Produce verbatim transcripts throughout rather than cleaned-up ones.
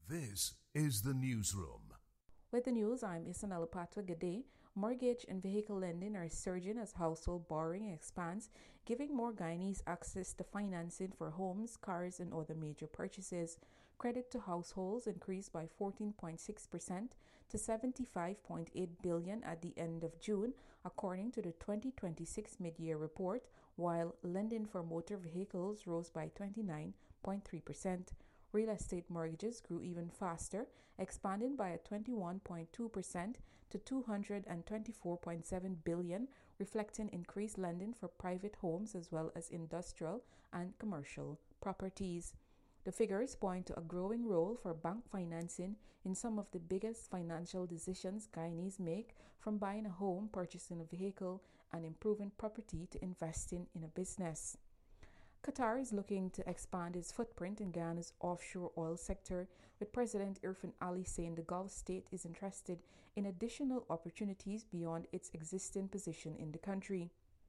This is the Newsroom. With the news, I'm Isanella Patwa. Good day. Mortgage and vehicle lending are surging as household borrowing expands, giving more Guyanese access to financing for homes, cars, and other major purchases. Credit to households increased by fourteen point six percent to seventy-five point eight billion dollars at the end of June, according to the twenty twenty-six mid-year report, while lending for motor vehicles rose by twenty-nine point three percent. Real estate mortgages grew even faster, expanding by a twenty-one point two percent to two hundred twenty-four point seven billion dollars, reflecting increased lending for private homes as well as industrial and commercial properties. The figures point to a growing role for bank financing in some of the biggest financial decisions Guyanese make, from buying a home, purchasing a vehicle, and improving property to investing in a business. Qatar is looking to expand its footprint in Guyana's offshore oil sector, with President Irfaan Ali saying the Gulf state is interested in additional opportunities beyond its existing position in the country.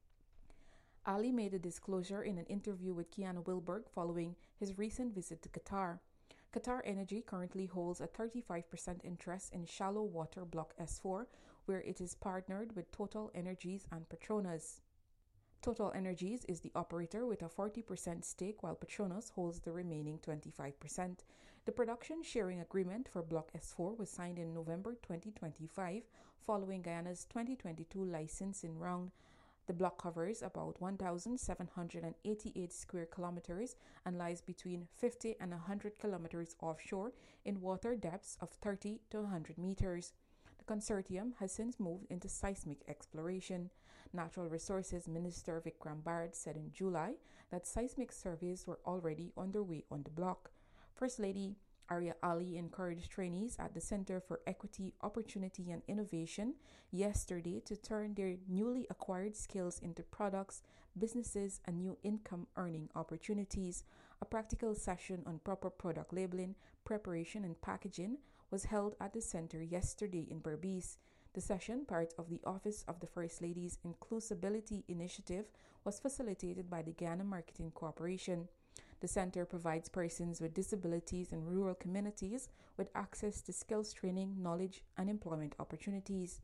Ali made a disclosure in an interview with Kiana Wilberg following his recent visit to Qatar. Qatar Energy currently holds a thirty-five percent interest in shallow water Block S four, where it is partnered with Total Energies and Petronas. Total Energies is the operator with a forty percent stake, while Petronas holds the remaining twenty-five percent. The production sharing agreement for Block S four was signed in November twenty twenty-five, following Guyana's twenty twenty-two licensing round. The block covers about one thousand seven hundred eighty-eight square kilometers and lies between fifty and one hundred kilometers offshore in water depths of thirty to one hundred meters. The consortium has since moved into seismic exploration. Natural Resources Minister Vikram Bharat said in July that seismic surveys were already underway on the block. First Lady Arya Ali encouraged trainees at the Center for Equity, Opportunity and Innovation yesterday to turn their newly acquired skills into products, businesses, and new income earning opportunities. A practical session on proper product labeling, preparation, and packaging was held at the center yesterday in Berbice. The session, part of the Office of the First Lady's Inclusability Initiative, was facilitated by the Guyana Marketing Corporation. The center provides persons with disabilities in rural communities with access to skills training, knowledge, and employment opportunities.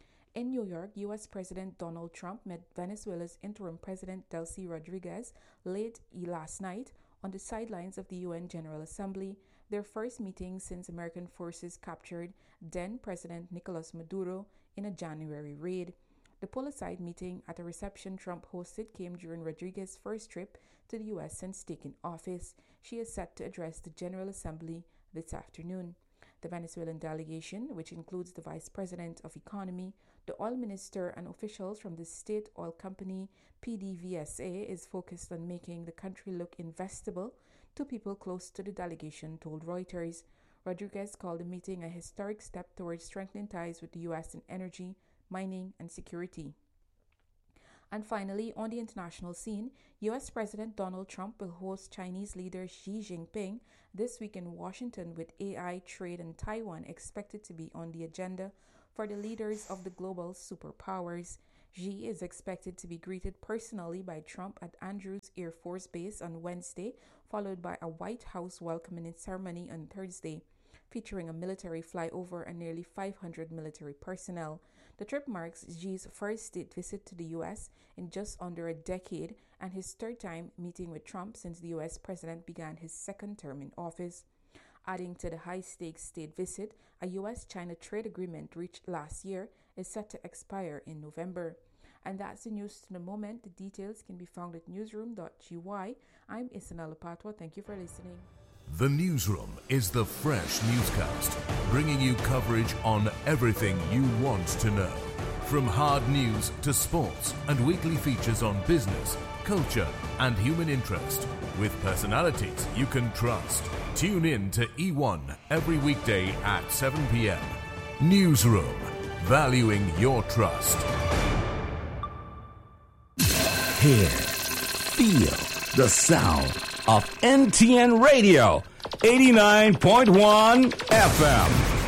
In New York, U S President Donald Trump met Venezuela's interim president Delcy Rodriguez late last night on the sidelines of the U N General Assembly, their first meeting since American forces captured then President Nicolas Maduro in a January raid. The pull-aside meeting at a reception Trump hosted came during Rodriguez's first trip to the U S since taking office. She is set to address the General Assembly this afternoon. The Venezuelan delegation, which includes the Vice President of Economy, the oil minister, and officials from the state oil company P D V S A, is focused on making the country look investable to people close to the delegation told Reuters. Rodriguez called the meeting a historic step towards strengthening ties with the U S in energy, mining, and security. And finally, on the international scene, U S President Donald Trump will host Chinese leader Xi Jinping this week in Washington, with A I, trade, and Taiwan expected to be on the agenda for the leaders of the global superpowers. Xi is expected to be greeted personally by Trump at Andrews Air Force Base on Wednesday, followed by a White House welcoming ceremony on Thursday, featuring a military flyover and nearly five hundred military personnel. The trip marks Xi's first state visit to the U S in just under a decade and his third time meeting with Trump since the U S president began his second term in office. Adding to the high-stakes state visit, a U S China trade agreement reached last year is set to expire in November. And that's the news to the moment. The details can be found at newsroom dot g y. I'm Isanella Patwa. Thank you for listening. The Newsroom is the fresh newscast, bringing you coverage on everything you want to know. From hard news to sports and weekly features on business, culture, and human interest, with personalities you can trust. Tune in to E one every weekday at seven p.m. Newsroom, valuing your trust. Hear, feel the sound of N T N Radio, eighty-nine point one F M.